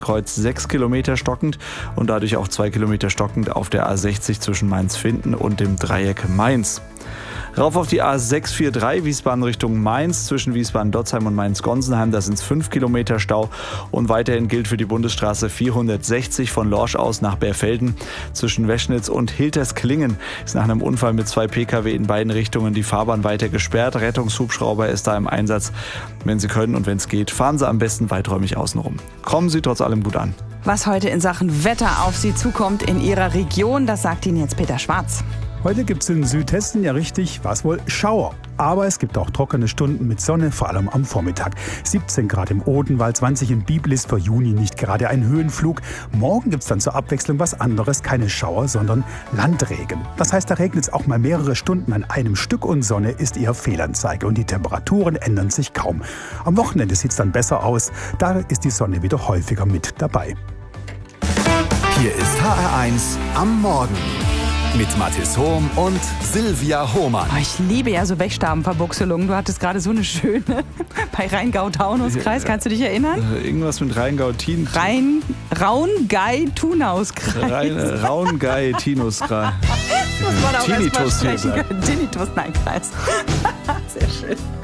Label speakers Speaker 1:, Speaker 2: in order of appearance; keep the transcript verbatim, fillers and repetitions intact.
Speaker 1: Kreuz sechs Kilometer stockend und dadurch auch zwei Kilometer stockend auf der A sechzig zwischen Mainz-Finden und dem Dreieck Mainz. Rauf auf die A sechs vier drei Wiesbaden Richtung Mainz zwischen Wiesbaden-Dotzheim und Mainz-Gonsenheim. Da sind es fünf Kilometer Stau. Und weiterhin gilt für die Bundesstraße vierhundertsechzig von Lorsch aus nach Bärfelden zwischen Weschnitz und Hiltersklingen. Ist nach einem Unfall mit zwei Pkw in beiden Richtungen die Fahrbahn weiter gesperrt. Rettungshubschrauber ist da im Einsatz. Wenn Sie können und wenn es geht, fahren Sie am besten weiträumig außenrum. Kommen Sie trotz allem gut an.
Speaker 2: Was heute in Sachen Wetter auf Sie zukommt in Ihrer Region, das sagt Ihnen jetzt Peter Schwarz.
Speaker 3: Heute gibt es in Südhessen ja richtig, was wohl, Schauer. Aber es gibt auch trockene Stunden mit Sonne, vor allem am Vormittag. siebzehn Grad im Odenwald, zwanzig in Biblis, für Juni nicht gerade ein Höhenflug. Morgen gibt es dann zur Abwechslung was anderes, keine Schauer, sondern Landregen. Das heißt, da regnet es auch mal mehrere Stunden an einem Stück und Sonne ist eher Fehlanzeige und die Temperaturen ändern sich kaum. Am Wochenende sieht es dann besser aus, da ist die Sonne wieder häufiger mit dabei.
Speaker 4: Hier ist H R eins am Morgen. Mit Mathis Hohm und Silvia Hohmann.
Speaker 2: Oh, ich liebe ja so Wegstabenverbuchselungen. Du hattest gerade so eine schöne bei Rheingau-Taunus-Kreis. Kannst du dich erinnern?
Speaker 1: Äh, irgendwas mit Rheingau-Tin.
Speaker 2: Rhein, Raungei-Tunauskreis.
Speaker 1: Rhein, Raungei-Tinus-Kreis.
Speaker 2: Muss man auch erst mal
Speaker 1: Tinnitus,
Speaker 2: sprechen können. Tinnitus, nein, Kreis. Sehr schön.